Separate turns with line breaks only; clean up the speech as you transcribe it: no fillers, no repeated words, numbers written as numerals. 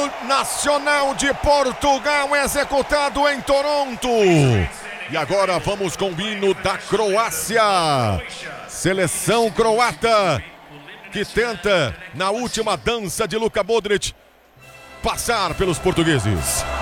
nacional de Portugal executado em Toronto. E agora vamos com o hino da Croácia. Seleção croata que tenta, na última dança de Luka Modric, passar pelos portugueses.